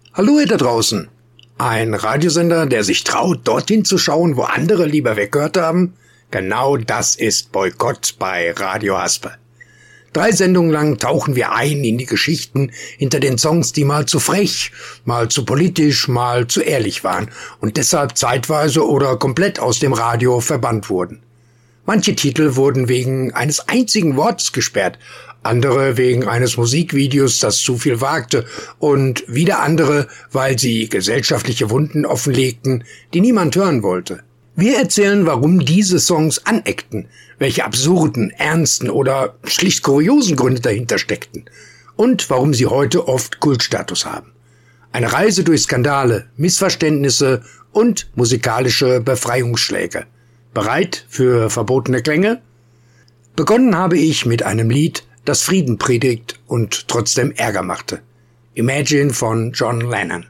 Hallo ihr da draußen. Ein Radiosender, der sich traut, dorthin zu schauen, wo andere lieber weggehört haben? Genau das ist Boykott bei Radio Haspe. 3 Sendungen lang tauchen wir ein in die Geschichten hinter den Songs, die mal zu frech, mal zu politisch, mal zu ehrlich waren und deshalb zeitweise oder komplett aus dem Radio verbannt wurden. Manche Titel wurden wegen eines einzigen Wortes gesperrt, andere wegen eines Musikvideos, das zu viel wagte, und wieder andere, weil sie gesellschaftliche Wunden offenlegten, die niemand hören wollte. Wir erzählen, warum diese Songs aneckten, welche absurden, ernsten oder schlicht kuriosen Gründe dahinter steckten und warum sie heute oft Kultstatus haben. Eine Reise durch Skandale, Missverständnisse und musikalische Befreiungsschläge. Bereit für verbotene Klänge? Begonnen habe ich mit einem Lied, das Frieden predigt und trotzdem Ärger machte. Imagine von John Lennon.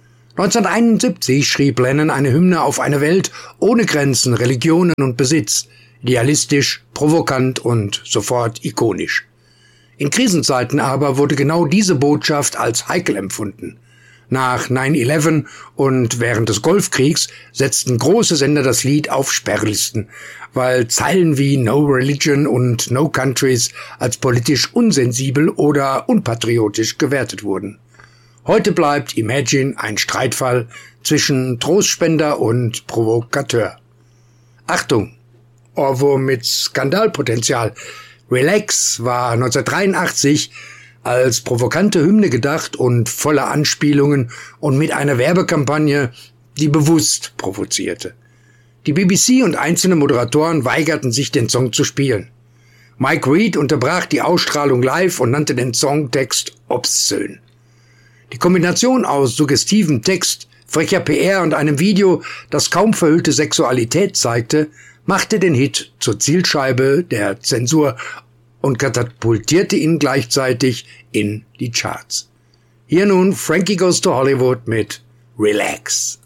1971 schrieb Lennon eine Hymne auf eine Welt ohne Grenzen, Religionen und Besitz, idealistisch, provokant und sofort ikonisch. In Krisenzeiten aber wurde genau diese Botschaft als heikel empfunden. Nach 9/11 und während des Golfkriegs setzten große Sender das Lied auf Sperrlisten, weil Zeilen wie No Religion und No Countries als politisch unsensibel oder unpatriotisch gewertet wurden. Heute bleibt Imagine ein Streitfall zwischen Trostspender und Provokateur. Achtung! Ohrwurm mit Skandalpotenzial. Relax war 1983 als provokante Hymne gedacht und voller Anspielungen und mit einer Werbekampagne, die bewusst provozierte. Die BBC und einzelne Moderatoren weigerten sich, den Song zu spielen. Mike Reid unterbrach die Ausstrahlung live und nannte den Songtext obszön. Die Kombination aus suggestivem Text, frecher PR und einem Video, das kaum verhüllte Sexualität zeigte, machte den Hit zur Zielscheibe der Zensur und katapultierte ihn gleichzeitig in die Charts. Hier nun Frankie Goes to Hollywood mit Relax.